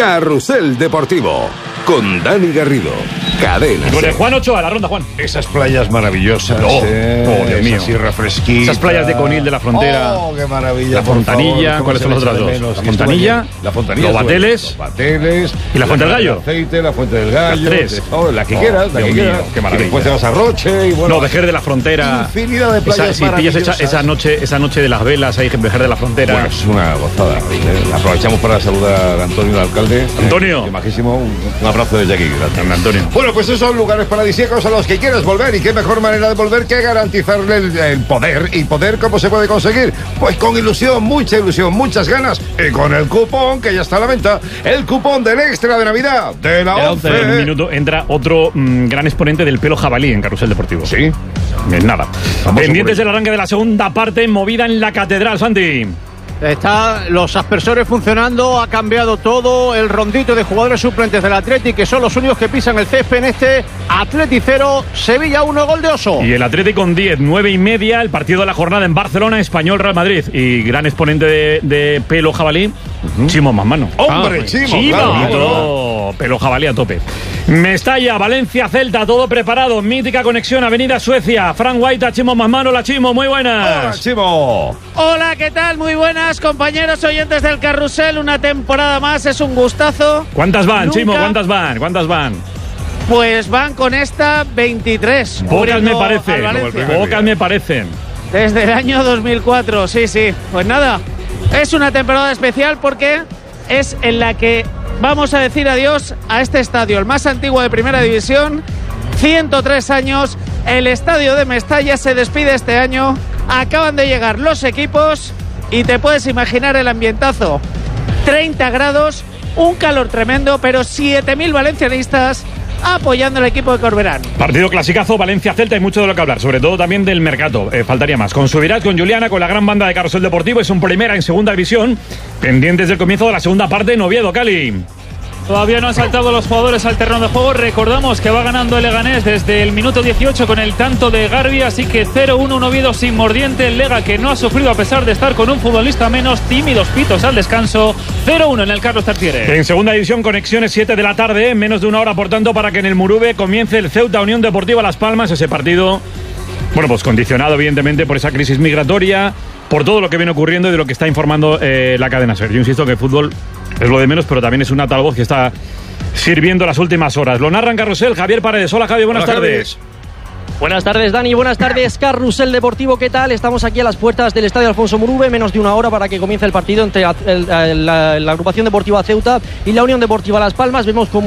Carrusel Deportivo, con Dani Garrido. Cadena. Con el Juan Ochoa, la ronda, Juan. Esas playas maravillosas. Dios mío. Esa sierra fresquita. Esas playas de Conil de la Frontera. Oh, qué maravilla. La Fontanilla. ¿Cuáles son las otras dos? La Fontanilla. Los Bateles. Y la Fuente del Gallo. Aceite, la Fuente del Gallo. Las tres. La que quieras, la que quieras. Qué maravilla. Y después te vas a Roche y bueno. No, Vejer de la Frontera. Infinidad de playas maravillosas. Esa noche de las velas ahí en Vejer de la Frontera. Bueno, es una gozada. Aprovechamos para saludar a Antonio, el alcalde. Antonio. Majísimo. Un abrazo desde aquí. Gracias, Antonio. Bueno, pues esos son lugares paradisíacos a los que quieres volver. Y qué mejor manera de volver que garantizarle el poder. ¿Y poder cómo se puede conseguir? Pues con ilusión, muchas ganas. Y con el cupón que ya está a la venta. El cupón del extra de Navidad de la ONCE. En un minuto entra otro gran exponente del pelo jabalí en Carrusel Deportivo. Sí. Nada. Pendientes del arranque de la segunda parte, movida en la Catedral, Santi. Están los aspersores funcionando, ha cambiado todo, el rondito de jugadores suplentes del Atleti, que son los únicos que pisan el césped en este Atleti 0, Sevilla 1, gol de Oso. Y el Atleti con 10, 9:30, el partido de la jornada en Barcelona, Español Real Madrid. Y gran exponente de pelo jabalí, Chimo Mamano. ¡Hombre, Chimo! Claro. Pelo jabalí a tope. Mestalla, Valencia, Celta, todo preparado. Mítica conexión, Avenida Suecia. Fran Guaita, Chimo Mamano, la Chimo, muy buenas. ¡Hola, Chimo! Hola, ¿qué tal? Muy buenas, compañeros oyentes del Carrusel. Una temporada más, es un gustazo. ¿Cuántas van, Chimo? ¿Cuántas van? Pues van con esta 23. Pocas me parecen. Desde el año 2004, sí. Pues nada, es una temporada especial porque es en la que vamos a decir adiós a este estadio, el más antiguo de Primera División. 103 años, el estadio de Mestalla se despide este año. Acaban de llegar los equipos y te puedes imaginar el ambientazo. 30 grados, un calor tremendo, pero 7.000 valencianistas apoyando al equipo de Corberán. Partido clasicazo, Valencia-Celta, hay mucho de lo que hablar, sobre todo también del mercado, faltaría más. Con Subirats, con Juliana, con la gran banda de Carrusel Deportivo, es un primera en segunda división, pendientes del comienzo de la segunda parte en Oviedo, Cali. Todavía no han saltado los jugadores al terreno de juego. Recordamos que va ganando el Leganés desde el minuto 18 con el tanto de Garbi, así que 0-1, un Oviedo sin mordiente. El Lega, que no ha sufrido a pesar de estar con un futbolista menos, tímidos pitos al descanso. 0-1 en el Carlos Tartiere. En segunda división, conexiones 7 de la tarde, menos de una hora, por tanto, para que en el Murube comience el Ceuta Unión Deportiva Las Palmas. Ese partido, bueno, pues condicionado evidentemente por esa crisis migratoria, por todo lo que viene ocurriendo y de lo que está informando la cadena SER. Yo insisto que el fútbol es lo de menos, pero también es una tal voz que está sirviendo las últimas horas. Lo narra en Carrusel Javier Paredes. Hola, Javier, buenas tardes. Buenas tardes, Dani, buenas tardes, Carrusel Deportivo, ¿qué tal? Estamos aquí a las puertas del Estadio Alfonso Murube, menos de una hora para que comience el partido entre la agrupación deportiva Ceuta y la Unión Deportiva Las Palmas. Vemos como